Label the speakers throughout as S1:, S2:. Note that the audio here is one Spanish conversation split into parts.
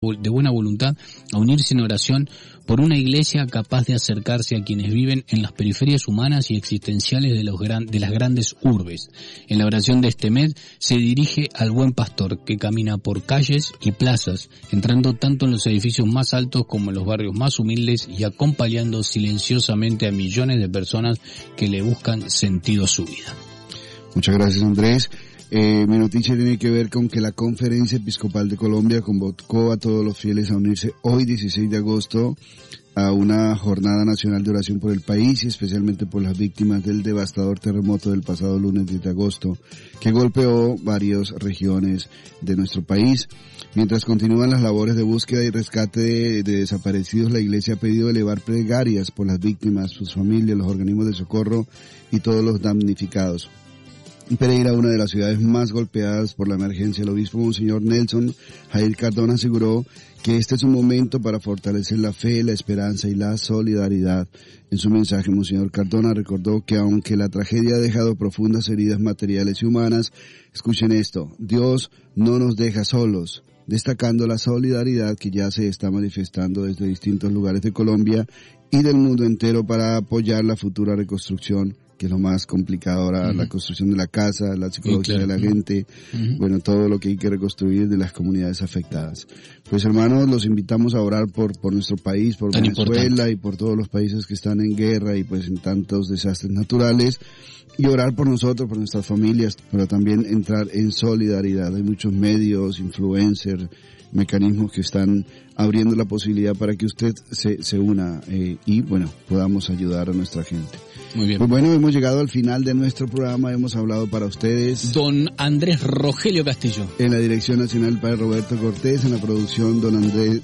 S1: de buena voluntad a unirse en oración por una iglesia capaz de acercarse a quienes viven en las periferias humanas y existenciales de las grandes urbes. En la oración de este mes se dirige al buen pastor que camina por calles y plazas, entrando tanto en los edificios más altos como en los barrios más humildes y acompañando silenciosamente a millones de personas que le buscan sentido a su vida.
S2: Muchas gracias, Andrés. Mi noticia tiene que ver con que la Conferencia Episcopal de Colombia convocó a todos los fieles a unirse hoy 16 de agosto a una jornada nacional de oración por el país y especialmente por las víctimas del devastador terremoto del pasado lunes 10 de agosto que golpeó varias regiones de nuestro país. Mientras continúan las labores de búsqueda y rescate de desaparecidos, la Iglesia ha pedido elevar plegarias por las víctimas, sus familias, los organismos de socorro y todos los damnificados. Pereira, una de las ciudades más golpeadas por la emergencia, el obispo Monseñor Nelson Jair Cardona aseguró que este es un momento para fortalecer la fe, la esperanza y la solidaridad. En su mensaje, Monseñor Cardona recordó que aunque la tragedia ha dejado profundas heridas materiales y humanas, escuchen esto, Dios no nos deja solos, destacando la solidaridad que ya se está manifestando desde distintos lugares de Colombia y del mundo entero para apoyar la futura reconstrucción, que es lo más complicado ahora, la construcción de la casa, la psicología de la gente, bueno, todo lo que hay que reconstruir de las comunidades afectadas. Pues hermanos, los invitamos a orar por nuestro país, por Venezuela y por todos los países que están en guerra y pues en tantos desastres naturales, y orar por nosotros, por nuestras familias, pero también entrar en solidaridad. Hay muchos medios, influencers, mecanismos que están abriendo la posibilidad para que usted se una y bueno, podamos ayudar a nuestra gente.
S1: Muy bien.
S2: Pues bueno, hemos llegado al final de nuestro programa, hemos hablado para ustedes.
S1: Don Andrés Rogelio Castillo.
S2: En la dirección nacional, el padre Roberto Cortés, en la producción, don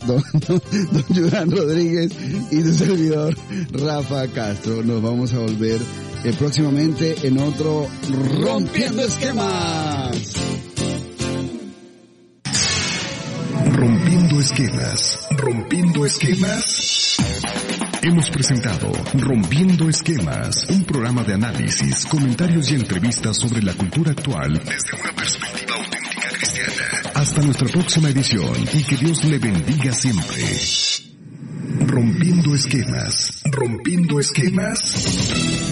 S2: Yurán Rodríguez y su servidor, Rafa Castro. Nos vamos a volver próximamente en otro Rompiendo Esquemas.
S3: Rompiendo esquemas. Hemos presentado Rompiendo Esquemas, un programa de análisis, comentarios y entrevistas sobre la cultura actual desde una perspectiva auténtica cristiana. Hasta nuestra próxima edición y que Dios le bendiga siempre. Rompiendo esquemas.